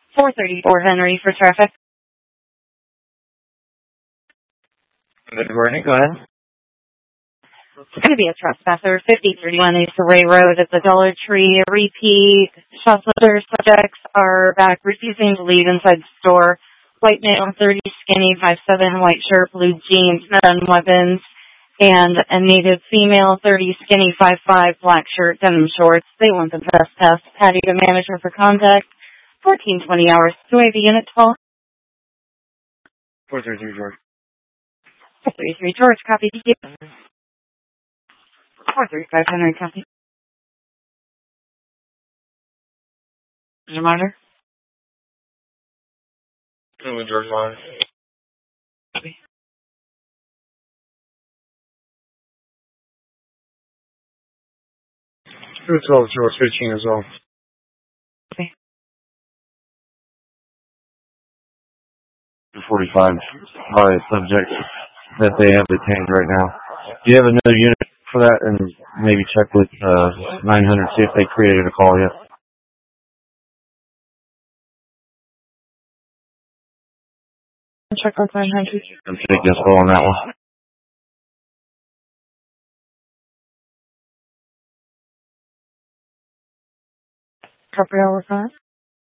434 Henry for traffic. Good morning, go ahead. It's going to be a trespasser, 5031 East Array Road at the Dollar Tree. Repeat, shoplifter subjects are back refusing to leave inside the store. White male, 30, skinny, 5'7", white shirt, blue jeans, metal weapons, and a native female, 30, skinny, 5'5", black shirt, denim shorts. They want the trespass. Patty to manager for contact. 1420 hours. Do I have a unit 12? 433 George. 433 George, copy. 435 Henry, copy. Reminder? George line. Copy. 212 George 15 as well. Copy. 245 by subject that they have detained right now. Do you have another unit for that? And maybe check with 900, see if they created a call yet. Check with 900. I'm taking a call on that one. Gabrielle was on.